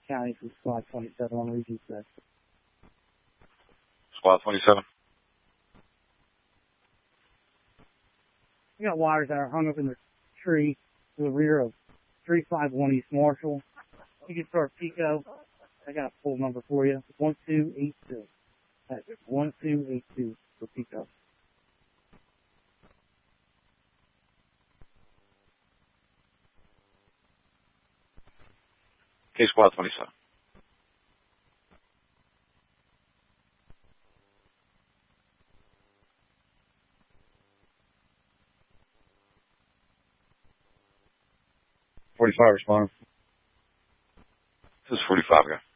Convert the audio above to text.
County from Squad 27 on Region 6. Squad 27. We got wires that are hung up in the tree to the rear of 351 East Marshall. You can start Pico. I got a full number for you. 1282. That's 1282 for Pico. Okay, Squad 27. .45 responding. This is 45 guy.